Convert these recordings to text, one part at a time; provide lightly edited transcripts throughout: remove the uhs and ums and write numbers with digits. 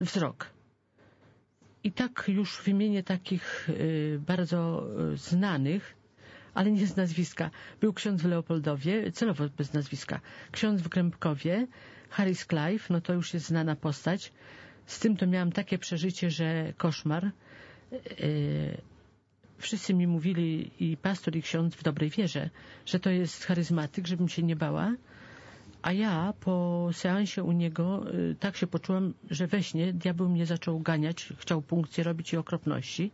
wzrok. I tak już wymienię takich bardzo znanych, ale nie z nazwiska. Był ksiądz w Leopoldowie, celowo bez nazwiska. Ksiądz w Grębkowie, Harris Clive, no to już jest znana postać. Z tym to miałam takie przeżycie, że koszmar. Wszyscy mi mówili, i pastor, i ksiądz w dobrej wierze, że to jest charyzmatyk, żebym się nie bała. A ja po seansie u niego tak się poczułam, że we śnie diabeł mnie zaczął ganiać, chciał punkcje robić i okropności.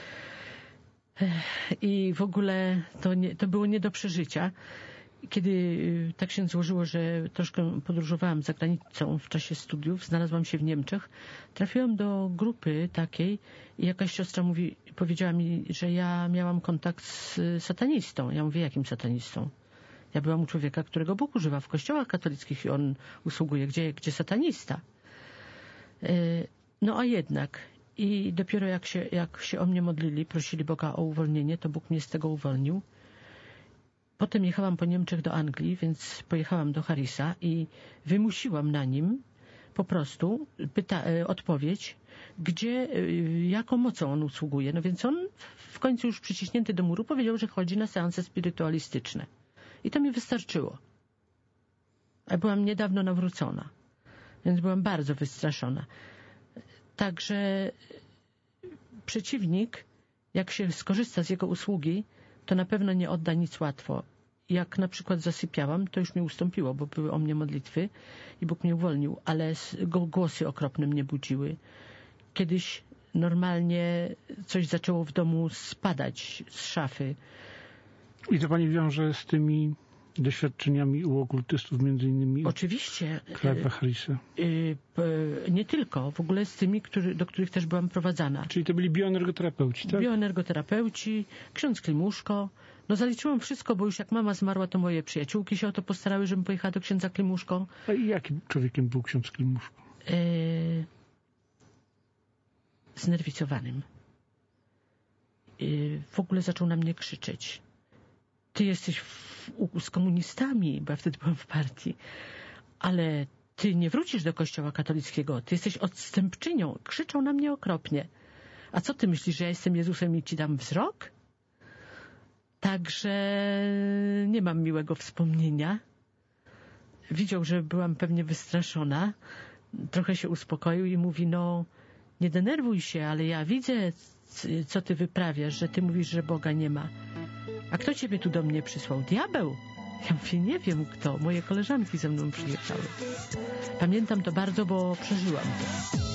I w ogóle to było nie do przeżycia. Kiedy tak się złożyło, że troszkę podróżowałam za granicą w czasie studiów, znalazłam się w Niemczech, trafiłam do grupy takiej i jakaś siostra powiedziała mi, że ja miałam kontakt z satanistą. Ja mówię, jakim satanistą? Ja byłam u człowieka, którego Bóg używa w kościołach katolickich i on usługuje. Gdzie satanista? No a jednak. I dopiero jak się o mnie modlili, prosili Boga o uwolnienie, to Bóg mnie z tego uwolnił. Potem jechałam po Niemczech do Anglii, więc pojechałam do Harrisa i wymusiłam na nim po prostu odpowiedź, jaką mocą on usługuje. No więc on w końcu już przyciśnięty do muru powiedział, że chodzi na seanse spirytualistyczne. I to mi wystarczyło. A byłam niedawno nawrócona, więc byłam bardzo wystraszona. Także przeciwnik, jak się skorzysta z jego usługi, to na pewno nie odda nic łatwo. Jak na przykład zasypiałam, to już mi ustąpiło, bo były o mnie modlitwy i Bóg mnie uwolnił, ale głosy okropne mnie budziły. Kiedyś normalnie coś zaczęło w domu spadać z szafy. I to pani wiąże z tymi doświadczeniami u okultystów, między innymi oczywiście Clive'a Harrisa? Nie tylko, w ogóle z tymi, do których też byłam prowadzana. Czyli to byli bioenergoterapeuci, tak? Bioenergoterapeuci, ksiądz Klimuszko. No zaliczyłam wszystko, bo już jak mama zmarła, to moje przyjaciółki się o to postarały, żebym pojechała do księdza Klimuszko. A i jakim człowiekiem był ksiądz Klimuszko? Znerwicowanym. W ogóle zaczął na mnie krzyczeć. Ty jesteś z komunistami, bo ja wtedy byłam w partii, ale ty nie wrócisz do kościoła katolickiego, ty jesteś odstępczynią. Krzyczał na mnie okropnie. A co ty myślisz, że ja jestem Jezusem i ci dam wzrok? Także nie mam miłego wspomnienia. Widział, że byłam pewnie wystraszona. Trochę się uspokoił i mówi, no nie denerwuj się, ale ja widzę, co ty wyprawiasz, że ty mówisz, że Boga nie ma. A kto ciebie tu do mnie przysłał? Diabeł? Ja mówię, nie wiem kto. Moje koleżanki ze mną przyjechały. Pamiętam to bardzo, bo przeżyłam to.